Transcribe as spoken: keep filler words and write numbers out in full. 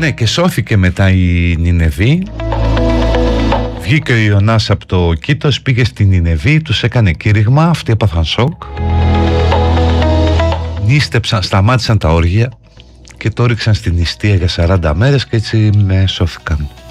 Ναι, και σώθηκε μετά η Νινεβή. Βγήκε ο Ιωνάς από το Κήτος, πήγε στην Νινεβή, τους έκανε κήρυγμα, αυτοί έπαθαν σοκ. Νίστεψαν, σταμάτησαν τα όργια και το ρίξαν στην νηστεία για σαράντα μέρες και έτσι με σώθηκαν.